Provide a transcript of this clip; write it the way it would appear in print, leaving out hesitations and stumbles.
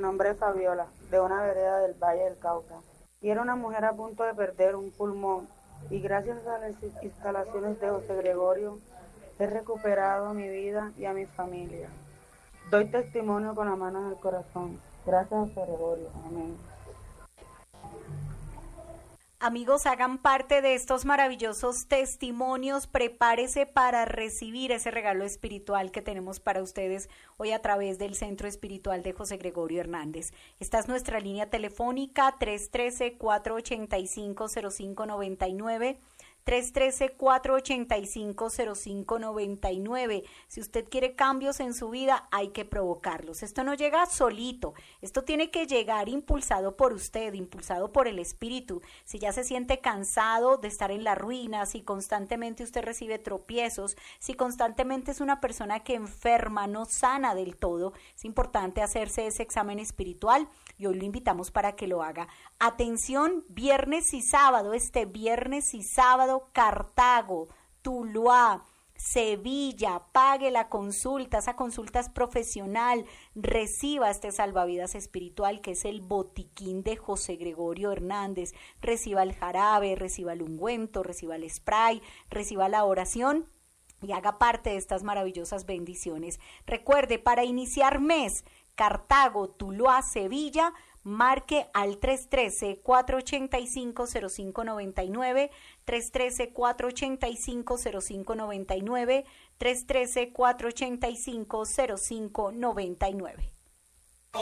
Amigos, hagan parte de estos maravillosos testimonios. Prepárese para recibir ese regalo espiritual que tenemos para ustedes hoy a través del Centro Espiritual de José Gregorio Hernández. Esta es nuestra línea telefónica 313-485-0599. 313-485-0599. Si usted quiere cambios en su vida, hay que provocarlos. Esto no llega solito, esto tiene que llegar impulsado por usted, impulsado por el Espíritu. Si ya se siente cansado de estar en la ruina, si constantemente usted recibe tropiezos, si constantemente es una persona que enferma, no sana del todo, es importante hacerse ese examen espiritual y hoy lo invitamos para que lo haga. Atención, viernes y sábado, este viernes y sábado, Cartago, Tuluá, Sevilla, pague la consulta, esa consulta es profesional, reciba este salvavidas espiritual que es el botiquín de José Gregorio Hernández, reciba el jarabe, reciba el ungüento, reciba el spray, reciba la oración y haga parte de estas maravillosas bendiciones. Recuerde, para iniciar mes, Cartago, Tuluá, Sevilla, marque al 313-485-0599, 313-485-0599, 313-485-0599.